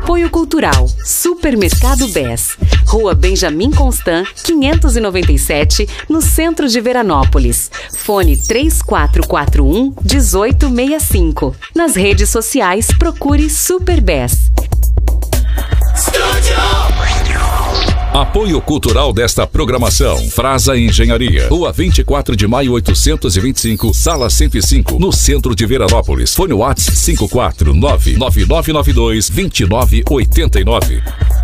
Apoio Cultural, Supermercado Bess, Rua Benjamin Constant, 597, no centro de Veranópolis. Fone 3441-1865. Nas redes sociais, procure Super Bess. Apoio cultural desta programação. Frasa Engenharia. Rua 24 de maio 825, sala 105, no centro de Veranópolis. Fone WhatsApp 549-9992-2989.